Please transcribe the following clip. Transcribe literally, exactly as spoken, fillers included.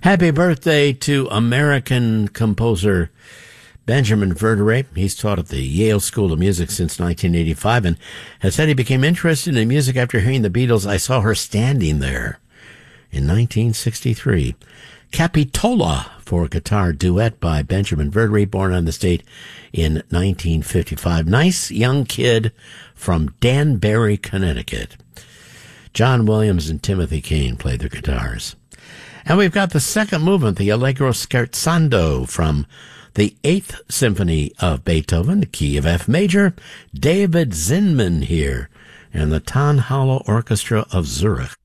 Happy birthday to American composer Benjamin Verderay. He's taught at the Yale School of Music since nineteen eighty-five and has said he became interested in music after hearing the Beatles' I Saw Her Standing There in nineteen sixty-three. Capitola for a guitar duet by Benjamin Verderay, born on the state in nineteen fifty-five. Nice young kid from Danbury, Connecticut. John Williams and Timothy Kane played their guitars. And we've got the second movement, the Allegro Scherzando from the Eighth Symphony of Beethoven, the key of F major. David Zinman here, and the Tonhalle Orchestra of Zurich.